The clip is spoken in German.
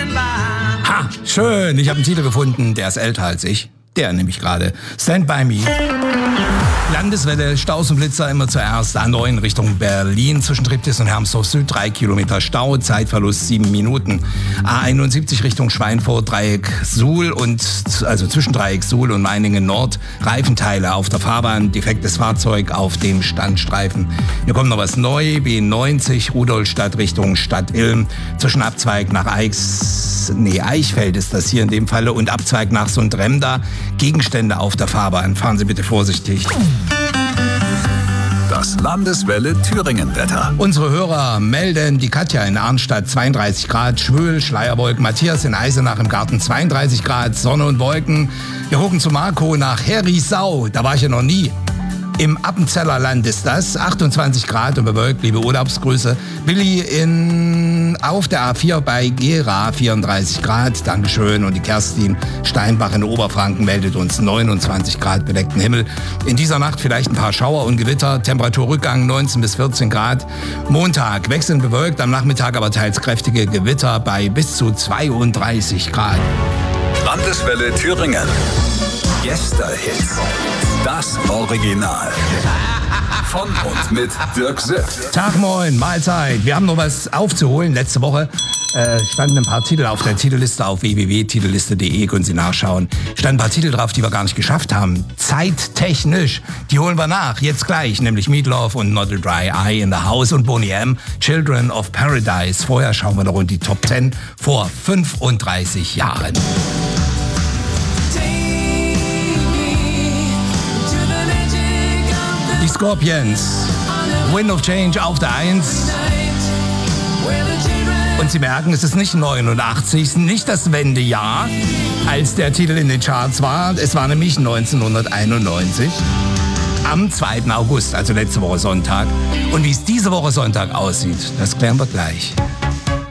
Ha, schön. Ich habe einen Titel gefunden, der ist älter als ich. Der nämlich gerade. Stand By Me. Landeswelle, Staus und Blitzer immer zuerst. A9 Richtung Berlin zwischen Triptis und Hermsdorf Süd. 3 Kilometer Stau, Zeitverlust 7 Minuten. A71 Richtung Schweinfurt, Dreieck Suhl also zwischen Dreieck Suhl und Meiningen Nord. Reifenteile auf der Fahrbahn, defektes Fahrzeug auf dem Standstreifen. Hier kommt noch was neu. B90 Rudolstadt Richtung Stadt Ilm. Zwischen Abzweig nach Eichfeld ist das hier in dem Falle und Abzweig nach Sundremda. Gegenstände auf der Fahrbahn. Fahren Sie bitte vorsichtig. Das Landeswelle Thüringen-Wetter. Unsere Hörer melden, die Katja in Arnstadt 32 Grad, schwül, Schleierwolken. Matthias in Eisenach im Garten 32 Grad, Sonne und Wolken. Wir gucken zu Marco nach Herisau, da war ich ja noch nie. Im Appenzeller Land ist das, 28 Grad und bewölkt, liebe Urlaubsgrüße. Willi auf der A4 bei Gera, 34 Grad, Dankeschön. Und die Kerstin Steinbach in Oberfranken meldet uns 29 Grad, bedeckten Himmel. In dieser Nacht vielleicht ein paar Schauer und Gewitter, Temperaturrückgang 19 bis 14 Grad. Montag wechselnd bewölkt, am Nachmittag aber teils kräftige Gewitter bei bis zu 32 Grad. Landeswelle Thüringen. Gästehits. Das Original. Von und mit Dirk Sipp. Tag, moin, Mahlzeit. Wir haben noch was aufzuholen. Letzte Woche standen ein paar Titel auf der Titelliste auf www.titelliste.de. Können Sie nachschauen. Standen ein paar Titel drauf, die wir gar nicht geschafft haben. Zeittechnisch. Die holen wir nach. Jetzt gleich. Nämlich Meatloaf und Not a Dry Eye in the House und Boney M. Children of Paradise. Vorher schauen wir noch in die Top 10 vor 35 Jahren. Die Scorpions, Wind of Change auf der 1. Und Sie merken, es ist nicht 89, nicht das Wendejahr, als der Titel in den Charts war. Es war nämlich 1991, am 2. August, also letzte Woche Sonntag. Und wie es diese Woche Sonntag aussieht, das klären wir gleich.